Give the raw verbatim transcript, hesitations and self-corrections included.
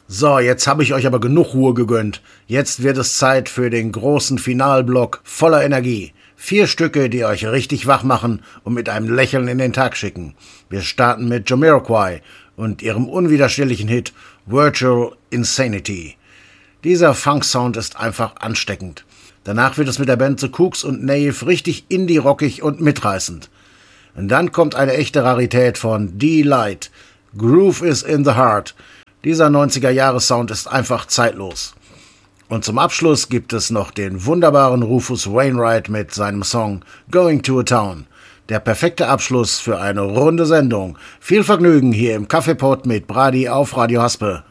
So, jetzt habe ich euch aber genug Ruhe gegönnt. Jetzt wird es Zeit für den großen Finalblock voller Energie. Vier Stücke, die euch richtig wach machen und mit einem Lächeln in den Tag schicken. Wir starten mit Jamiroquai und ihrem unwiderstehlichen Hit Virtual Insanity. Dieser Funk-Sound ist einfach ansteckend. Danach wird es mit der Band The Kooks und Naive richtig indie-rockig und mitreißend. Und dann kommt eine echte Rarität von D-Light. Groove is in the Heart. Dieser neunziger-Jahres-Sound ist einfach zeitlos. Und zum Abschluss gibt es noch den wunderbaren Rufus Wainwright mit seinem Song Going to a Town. Der perfekte Abschluss für eine runde Sendung. Viel Vergnügen hier im Kaffeepot mit Brady auf Radio Haspe.